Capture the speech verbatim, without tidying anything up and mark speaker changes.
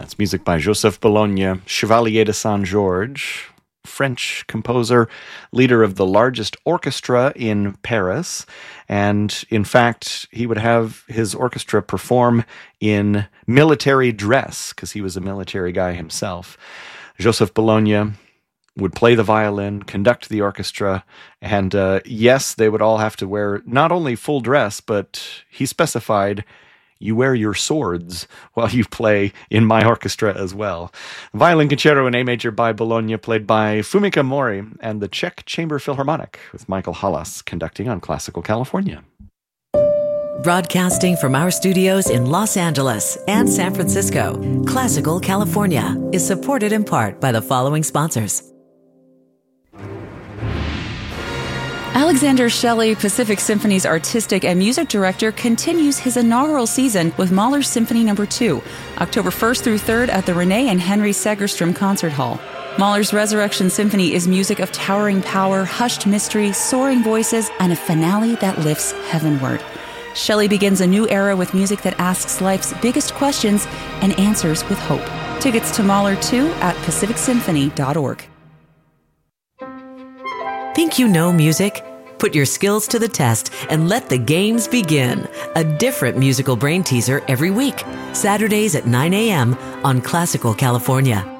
Speaker 1: That's music by Joseph Bologna, Chevalier de Saint-Georges, French composer, leader of the largest orchestra in Paris. And in fact, he would have his orchestra perform in military dress because he was a military guy himself. Joseph Bologna would play the violin, conduct the orchestra, and uh, yes, they would all have to wear not only full dress, but he specified you wear your swords while you play in my orchestra as well. Violin Concerto in A Major by Bologna, played by Fumika Mori and the Czech Chamber Philharmonic, with Michael Hallas conducting on Classical California.
Speaker 2: Broadcasting from our studios in Los Angeles and San Francisco, Classical California is supported in part by the following sponsors.
Speaker 3: Alexander Shelley, Pacific Symphony's artistic and music director, continues his inaugural season with Mahler's Symphony Number two, October first through third at the Renee and Henry Segerstrom Concert Hall. Mahler's Resurrection Symphony is music of towering power, hushed mystery, soaring voices, and a finale that lifts heavenward. Shelley begins a new era with music that asks life's biggest questions and answers with hope. Tickets to Mahler two at pacific symphony dot org.
Speaker 2: Think you know music? Put your skills to the test and let the games begin. A different musical brain teaser every week. Saturdays at nine a.m. on Classical California.